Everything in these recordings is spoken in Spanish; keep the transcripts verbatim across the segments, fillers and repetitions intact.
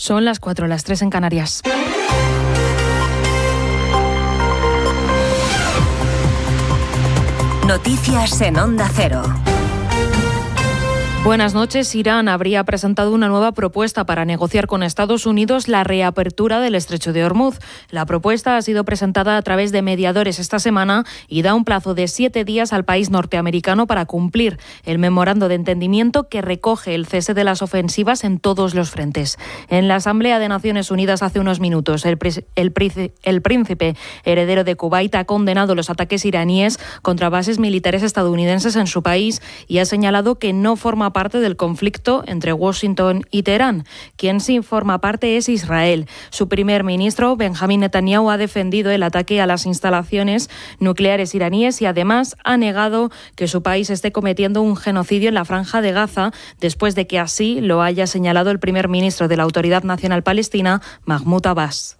Son las cuatro, las tres en Canarias. Noticias en Onda Cero. Buenas noches. Irán habría presentado una nueva propuesta para negociar con Estados Unidos la reapertura del estrecho de Hormuz. La propuesta ha sido presentada a través de mediadores esta semana y da un plazo de siete días al país norteamericano para cumplir el memorando de entendimiento que recoge el cese de las ofensivas en todos los frentes. En la Asamblea de Naciones Unidas hace unos minutos, el, el, el príncipe heredero de Kuwait ha condenado los ataques iraníes contra bases militares estadounidenses en su país y ha señalado que no forma parte del conflicto entre Washington y Teherán. Quien sí forma parte es Israel. Su primer ministro, Benjamín Netanyahu, ha defendido el ataque a las instalaciones nucleares iraníes y además ha negado que su país esté cometiendo un genocidio en la Franja de Gaza, después de que así lo haya señalado el primer ministro de la Autoridad Nacional Palestina, Mahmoud Abbas.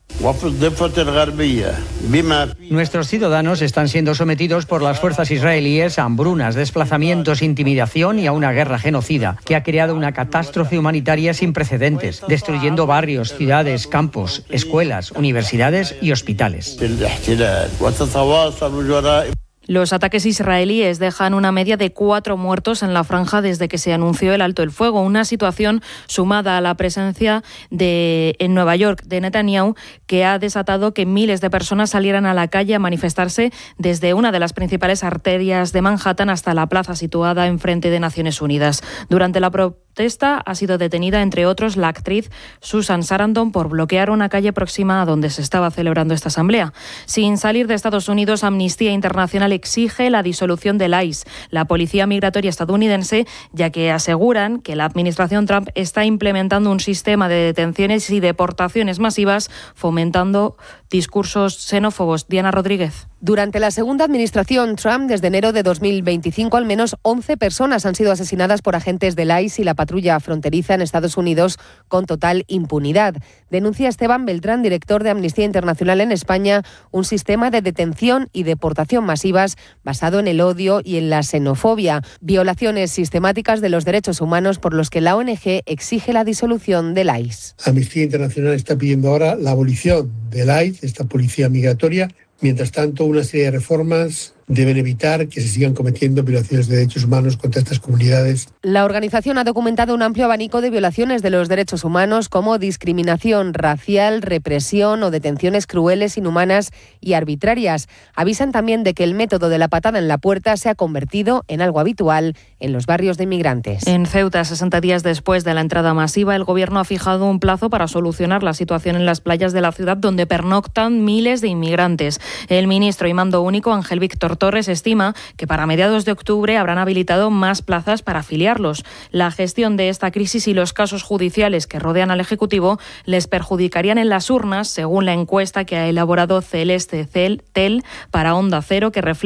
Nuestros ciudadanos están siendo sometidos por las fuerzas israelíes a hambrunas, desplazamientos, intimidación y a una guerra genocida que ha creado una catástrofe humanitaria sin precedentes, destruyendo barrios, ciudades, campos, escuelas, universidades y hospitales. Los ataques israelíes dejan una media de cuatro muertos en la franja desde que se anunció el alto el fuego, una situación sumada a la presencia de, en Nueva York de Netanyahu, que ha desatado que miles de personas salieran a la calle a manifestarse desde una de las principales arterias de Manhattan hasta la plaza situada enfrente de Naciones Unidas. Durante la protesta ha sido detenida, entre otros, la actriz Susan Sarandon por bloquear una calle próxima a donde se estaba celebrando esta asamblea. Sin salir de Estados Unidos, Amnistía Internacional exige la disolución del I C E, la policía migratoria estadounidense, ya que aseguran que la administración Trump está implementando un sistema de detenciones y deportaciones masivas, fomentando discursos xenófobos. Diana Rodríguez. Durante la segunda administración Trump, desde enero de dos mil veinticinco, al menos once personas han sido asesinadas por agentes del I C E y la patrulla fronteriza en Estados Unidos con total impunidad. Denuncia Esteban Beltrán, director de Amnistía Internacional en España, un sistema de detención y deportación masivas basado en el odio y en la xenofobia, violaciones sistemáticas de los derechos humanos por los que la O N G exige la disolución del I C E. Amnistía Internacional está pidiendo ahora la abolición del I C E, esta policía migratoria. Mientras tanto, una serie de reformas deben evitar que se sigan cometiendo violaciones de derechos humanos contra estas comunidades. La organización ha documentado un amplio abanico de violaciones de los derechos humanos, como discriminación racial, represión o detenciones crueles, inhumanas y arbitrarias. Avisan también de que el método de la patada en la puerta se ha convertido en algo habitual en los barrios de inmigrantes. En Ceuta, sesenta días después de la entrada masiva, el Gobierno ha fijado un plazo para solucionar la situación en las playas de la ciudad, donde pernoctan miles de inmigrantes. El ministro y mando único, Ángel Víctor Torres, estima que para mediados de octubre habrán habilitado más plazas para afiliarlos. La gestión de esta crisis y los casos judiciales que rodean al Ejecutivo les perjudicarían en las urnas, según la encuesta que ha elaborado Celeste Tel para Onda Cero, que refleja